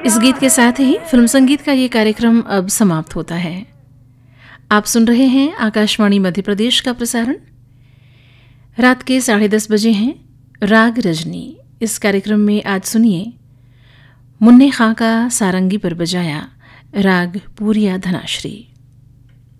इस गीत के साथ ही फिल्म संगीत का ये कार्यक्रम अब समाप्त होता है। आप सुन रहे हैं आकाशवाणी मध्य प्रदेश का प्रसारण। रात के 10:30 बजे हैं राग रजनी। इस कार्यक्रम में आज सुनिए मुन्ने खां का सारंगी पर बजाया राग पूरिया धनाश्री।